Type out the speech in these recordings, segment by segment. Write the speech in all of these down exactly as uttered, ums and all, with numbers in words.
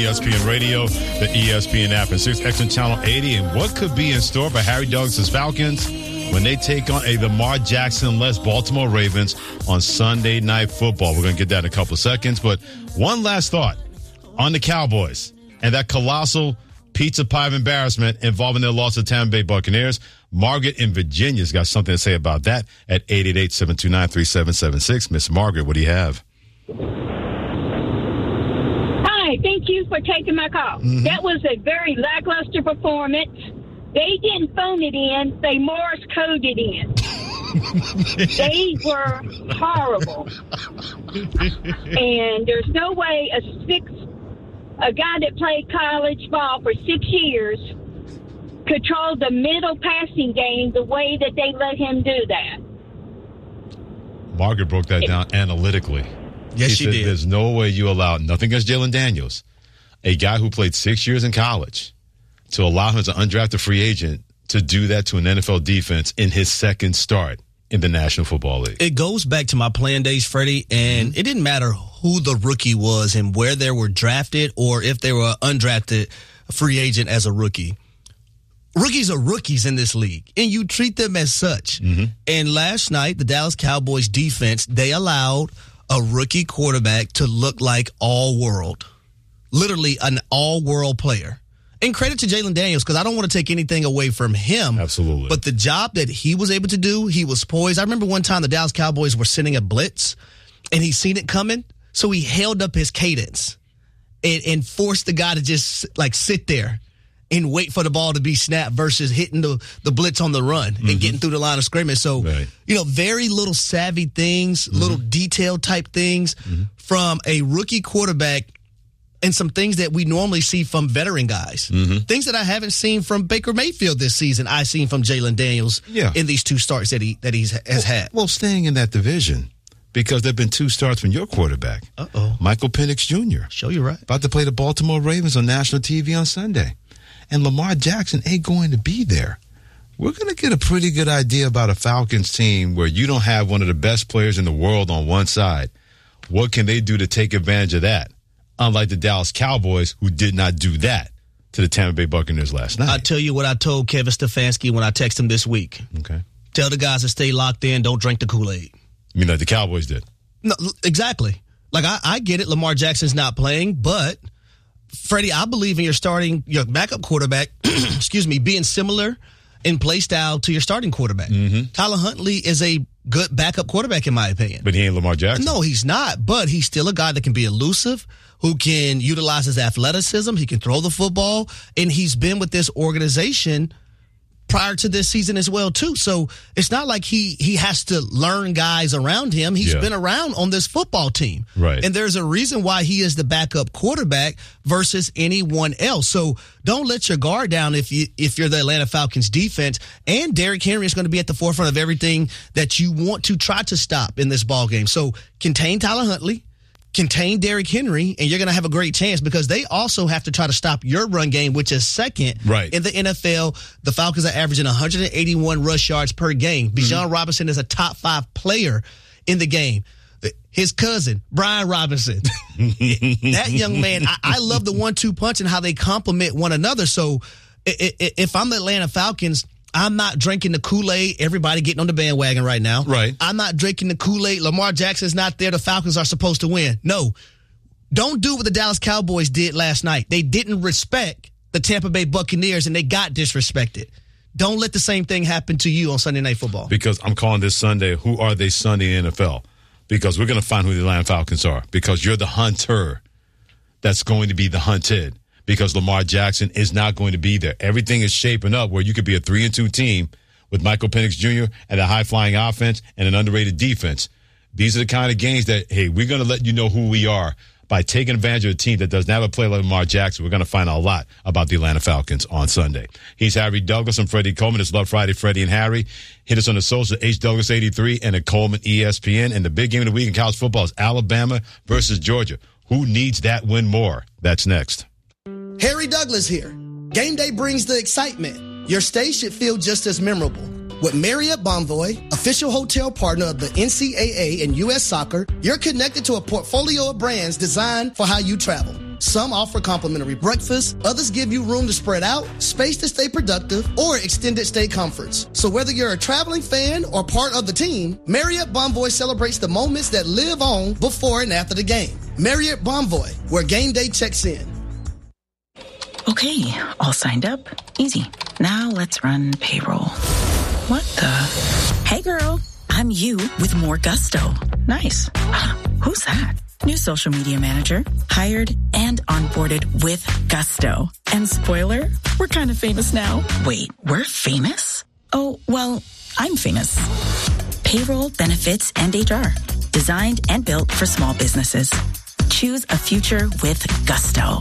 E S P N Radio, the E S P N app, and Sirius X M Channel eighty. And what could be in store for Harry Douglas' Falcons when they take on a Lamar Jackson-less Baltimore Ravens on Sunday Night Football? We're going to get that in a couple of seconds. But one last thought on the Cowboys and that colossal pizza pie of embarrassment involving their loss to Tampa Bay Buccaneers. Margaret in Virginia's got something to say about that at eight eight eight, seven two nine, three seven seven six. Miss Margaret, what do you have? Hi, thank you for taking my call. Mm-hmm. That was a very lackluster performance. They didn't phone it in. They Morse coded in. They were horrible. And there's no way a six, a guy that played college ball for six years controlled the middle passing game the way that they let him do that. Margaret broke that down analytically. Yes, she, she said did. There's no way you allow, nothing against Jalen Daniels, a guy who played six years in college, to allow him as an undrafted free agent to do that to an N F L defense in his second start in the National Football League. It goes back to my playing days, Freddie, and mm-hmm. it didn't matter who the rookie was and where they were drafted or if they were undrafted free agent as a rookie. Rookies are rookies in this league, and you treat them as such. Mm-hmm. And last night, the Dallas Cowboys defense, they allowed a rookie quarterback to look like all-world, literally an all-world player. And credit to Jalen Daniels, because I don't want to take anything away from him. Absolutely. But the job that he was able to do, he was poised. I remember one time the Dallas Cowboys were sending a blitz, and he seen it coming, so he held up his cadence and, and forced the guy to just, like, sit there and wait for the ball to be snapped versus hitting the, the blitz on the run mm-hmm. and getting through the line of scrimmage. So, right. you know, very little savvy things, mm-hmm. little detailed type things mm-hmm. from a rookie quarterback and some things that we normally see from veteran guys. Mm-hmm. Things that I haven't seen from Baker Mayfield this season, I've seen from Jalen Daniels yeah. in these two starts that he that he's has well, had. Well, staying in that division, because there have been two starts from your quarterback, Uh-oh. Michael Penix Junior Show you right. About to play the Baltimore Ravens on national T V on Sunday. And Lamar Jackson ain't going to be there. We're going to get a pretty good idea about a Falcons team where you don't have one of the best players in the world on one side. What can they do to take advantage of that? Unlike the Dallas Cowboys, who did not do that to the Tampa Bay Buccaneers last night. I'll tell you what I told Kevin Stefanski when I texted him this week. Okay. Tell the guys to stay locked in. Don't drink the Kool-Aid. You mean like the Cowboys did? No, exactly. Like, I, I get it. Lamar Jackson's not playing, but Freddie, I believe in your starting, your backup quarterback, excuse me, being similar in play style to your starting quarterback. Mm-hmm. Tyler Huntley is a good backup quarterback, in my opinion. But he ain't Lamar Jackson. No, he's not. But he's still a guy that can be elusive, who can utilize his athleticism. He can throw the football. And he's been with this organization prior to this season as well, too. So it's not like he he has to learn guys around him. He's yeah. been around on this football team. Right. And there's a reason why he is the backup quarterback versus anyone else. So don't let your guard down if, you, if you're the Atlanta Falcons defense. And Derrick Henry is going to be at the forefront of everything that you want to try to stop in this ball game. So contain Tyler Huntley. Contain Derrick Henry, and you're going to have a great chance because they also have to try to stop your run game, which is second right. in the N F L. The Falcons are averaging one hundred eighty-one rush yards per game. Bijan mm-hmm. Robinson is a top five player in the game. His cousin, Brian Robinson, that young man, I, I love the one two punch and how they complement one another. So if I'm the Atlanta Falcons, I'm not drinking the Kool-Aid. Everybody getting on the bandwagon right now. Right. I'm not drinking the Kool-Aid. Lamar Jackson's not there. The Falcons are supposed to win. No. Don't do what the Dallas Cowboys did last night. They didn't respect the Tampa Bay Buccaneers, and they got disrespected. Don't let the same thing happen to you on Sunday Night Football. Because I'm calling this Sunday, who are they Sunday in the N F L? Because we're going to find who the Atlanta Falcons are. Because you're the hunter that's going to be the hunted. Because Lamar Jackson is not going to be there. Everything is shaping up where you could be a three and two team with Michael Penix Junior and a high-flying offense and an underrated defense. These are the kind of games that, hey, we're going to let you know who we are. By taking advantage of a team that does not have a player like Lamar Jackson, we're going to find out a lot about the Atlanta Falcons on Sunday. He's Harry Douglas. I'm Freddie Coleman. It's Love Friday, Freddie and Harry. Hit us on the social, H Douglas eighty-three and at Coleman E S P N. And the big game of the week in college football is Alabama versus Georgia. Who needs that win more? That's next. Harry Douglas here. Game day brings the excitement. Your stay should feel just as memorable. With Marriott Bonvoy, official hotel partner of the N C double A and U S Soccer, you're connected to a portfolio of brands designed for how you travel. Some offer complimentary breakfast, others give you room to spread out, space to stay productive, or extended stay comforts. So whether you're a traveling fan or part of the team, Marriott Bonvoy celebrates the moments that live on before and after the game. Marriott Bonvoy, where game day checks in. Okay, all signed up. Easy. Now let's run payroll. What the? Hey girl, I'm you with more gusto. Nice. Who's that? New social media manager, hired and onboarded with gusto. And spoiler, we're kind of famous now. Wait, we're famous? Oh, well, I'm famous. Payroll, benefits, and H R. Designed and built for small businesses. Choose a future with gusto.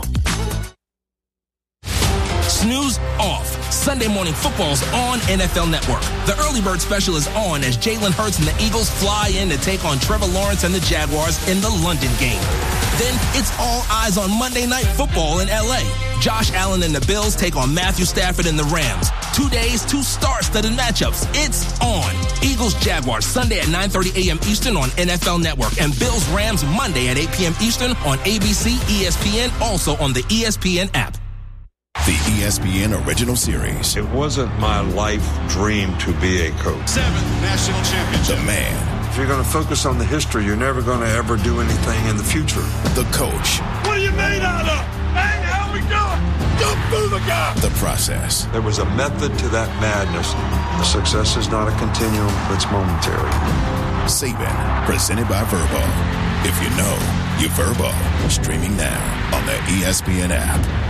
Snooze off. Sunday Morning Football's on N F L Network. The early bird special is on as Jalen Hurts and the Eagles fly in to take on Trevor Lawrence and the Jaguars in the London game. Then it's all eyes on Monday Night Football in L A. Josh Allen and the Bills take on Matthew Stafford and the Rams. Two days, two star-studded matchups. It's on. Eagles-Jaguars Sunday at nine thirty a.m. Eastern on N F L Network. And Bills-Rams Monday at eight p.m. Eastern on A B C, E S P N, also on the E S P N app. The E S P N original series. It wasn't my life dream to be a coach. Seventh national championship. The man. If you're going to focus on the history, you're never going to ever do anything in the future. The coach. What are you made out of? Hey, how we doing? Jump through the gap. The process. There was a method to that madness. The success is not a continuum, it's momentary. Saban, presented by Verbo. If you know, you Verbo. Streaming now on the E S P N app.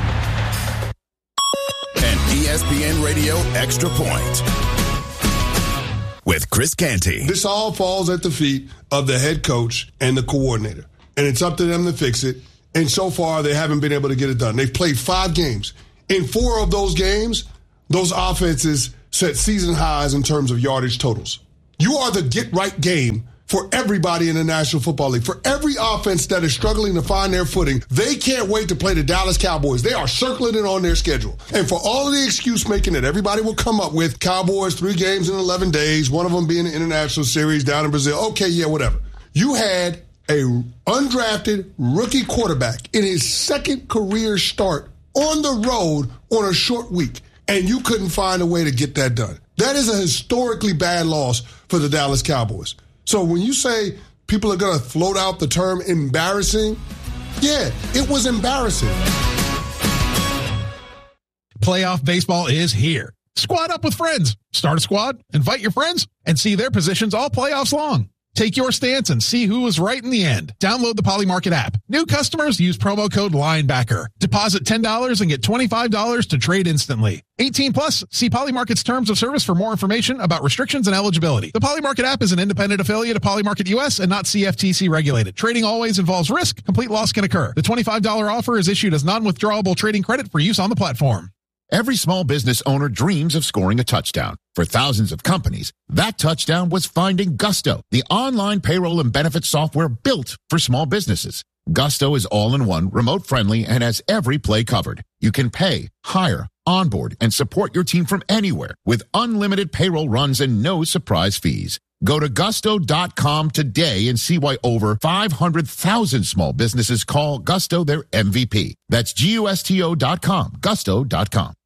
And E S P N Radio Extra Point with Chris Canty. This all falls at the feet of the head coach and the coordinator, and it's up to them to fix it. And so far, they haven't been able to get it done. They've played five games. In four of those games, those offenses set season highs in terms of yardage totals. You are the get-right game for everybody in the National Football League. For every offense that is struggling to find their footing, they can't wait to play the Dallas Cowboys. They are circling it on their schedule. And for all of the excuse making that everybody will come up with, Cowboys, three games in eleven days, one of them being an international series down in Brazil. Okay, yeah, whatever. You had a undrafted rookie quarterback in his second career start on the road on a short week, and you couldn't find a way to get that done. That is a historically bad loss for the Dallas Cowboys. So when you say people are going to float out the term embarrassing, yeah, it was embarrassing. Playoff baseball is here. Squad up with friends. Start a squad, invite your friends, and see their positions all playoffs long. Take your stance and see who was right in the end. Download the Polymarket app. New customers use promo code LINEBACKER. Deposit ten dollars and get twenty-five dollars to trade instantly. eighteen plus. See Polymarket's terms of service for more information about restrictions and eligibility. The Polymarket app is an independent affiliate of Polymarket U S and not C F T C regulated. Trading always involves risk. Complete loss can occur. The twenty-five dollars offer is issued as non-withdrawable trading credit for use on the platform. Every small business owner dreams of scoring a touchdown. For thousands of companies, that touchdown was finding Gusto, the online payroll and benefits software built for small businesses. Gusto is all-in-one, remote-friendly, and has every play covered. You can pay, hire, onboard, and support your team from anywhere with unlimited payroll runs and no surprise fees. Go to gusto dot com today and see why over five hundred thousand small businesses call Gusto their M V P. That's G U S T O dot com, gusto dot com.